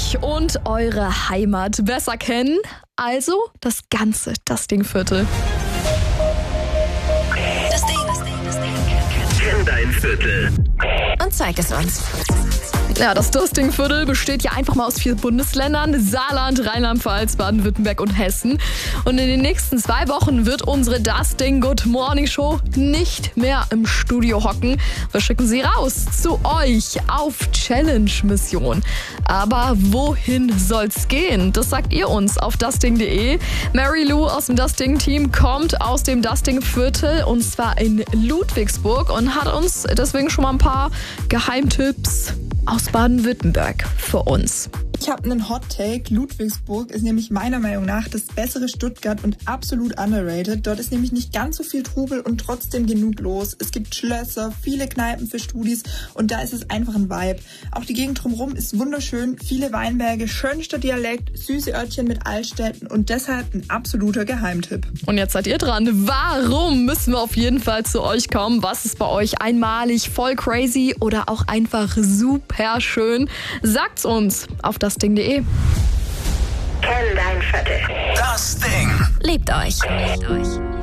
euch und eure Heimat besser kennen. Also das ganze Dustingviertel. Kenn dein Viertel. Und zeig es uns. Ja, das Dustingviertel besteht ja einfach mal aus 4 Bundesländern: Saarland, Rheinland-Pfalz, Baden-Württemberg und Hessen. Und in den nächsten 2 Wochen wird unsere Dusting Good Morning Show nicht mehr im Studio hocken. Wir schicken sie raus zu euch auf Challenge-Mission. Aber wohin soll's gehen? Das sagt ihr uns auf dusting.de. Mary Lou aus dem Dusting-Team kommt aus dem Dusting-Viertel und zwar in Ludwigsburg und hat uns deswegen schon mal ein paar Geheimtipps aus Baden-Württemberg für uns. Ich habe einen Hot Take. Ludwigsburg ist nämlich meiner Meinung nach das bessere Stuttgart und absolut underrated. Dort ist nämlich nicht ganz so viel Trubel und trotzdem genug los. Es gibt Schlösser, viele Kneipen für Studis und da ist es einfach ein Vibe. Auch die Gegend drumherum ist wunderschön, viele Weinberge, schönster Dialekt, süße Örtchen mit Altstädten und deshalb ein absoluter Geheimtipp. Und jetzt seid ihr dran. Warum müssen wir auf jeden Fall zu euch kommen? Was ist bei euch einmalig, voll crazy oder auch einfach super schön? Sagt's uns auf dusting.de. Kenn dein Viertel. Lebt euch.